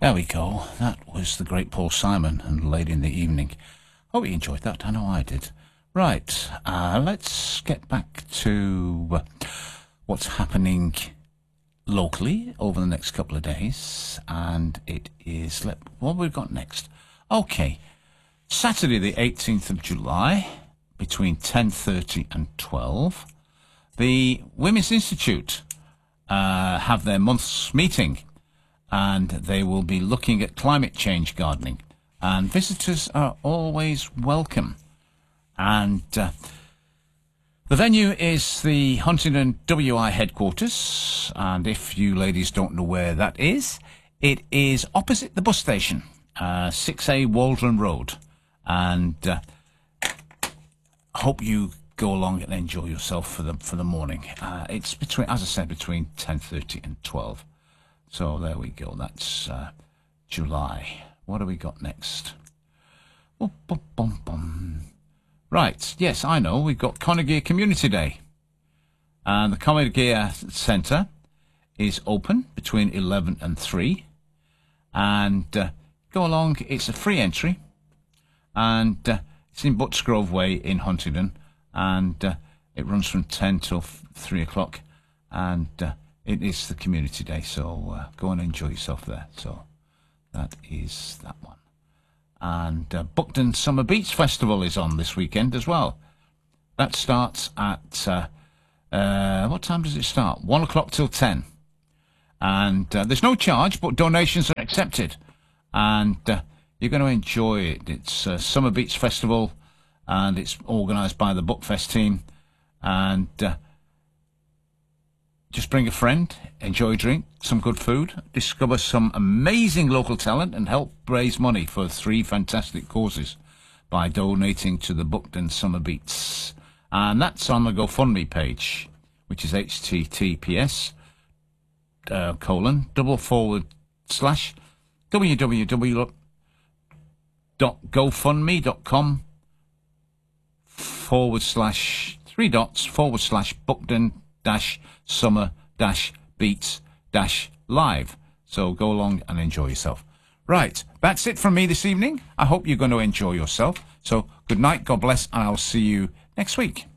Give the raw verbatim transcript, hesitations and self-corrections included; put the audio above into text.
There we go. That was the great Paul Simon and Late in the Evening. Hope you enjoyed that. I know I did. Right, uh, let's get back to uh, what's happening locally over the next couple of days. And it is, let, what we've got next. Okay, Saturday the eighteenth of July, between ten thirty and twelve, the Women's Institute uh, have their month's meeting. And they will be looking at climate change gardening. And visitors are always welcome. And uh, the venue is the Huntingdon W I headquarters. And if you ladies don't know where that is, it is opposite the bus station, uh, six A Waldron Road. And uh, hope you go along and enjoy yourself for the for the morning. Uh, it's between, as I said, between ten thirty and twelve. So there we go. That's uh, July. What have we got next? Oh, bum, bum, bum. Right. Yes, I know. We've got Connagear Community Day. And the Connagear Centre is open between eleven and three. And uh, go along. It's a free entry. And uh, it's in Buttsgrove Way in Huntingdon. And uh, it runs from ten till three o'clock. And Uh, It is the community day, so uh, go and enjoy yourself there. So that is that one. And uh, Buckden Summer Beats Festival is on this weekend as well. That starts at, uh, uh, what time does it start? One o'clock till ten. And uh, there's no charge, but donations are accepted. And uh, you're going to enjoy it. It's uh, Summer Beats Festival, and it's organised by the Buckfest team. And Uh, Just bring a friend, enjoy a drink, some good food, discover some amazing local talent, and help raise money for three fantastic causes by donating to the Buckden Summer Beats. And that's on the GoFundMe page, which is https uh, colon double forward slash www.gofundme.com forward slash three dots forward slash Buckden dash summer dash beats dash live. So go along and enjoy yourself. Right, that's it from me this evening. I hope you're going to enjoy yourself. So good night, God bless, and I'll see you next week.